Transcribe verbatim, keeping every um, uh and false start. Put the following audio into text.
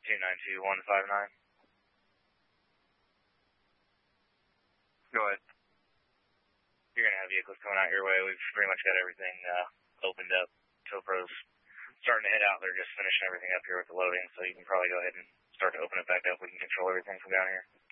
two nine two one five nine. Go ahead. You're going to have vehicles coming out your way. We've pretty much got everything uh, opened up. TowPro's starting to head out. They're just finishing everything up here with the loading, so you can probably go ahead and start to open it back up. We can control everything from down here.